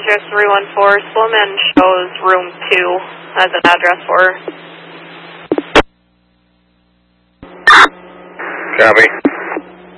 address 314. Sloman shows room 2 as an address for her. Copy.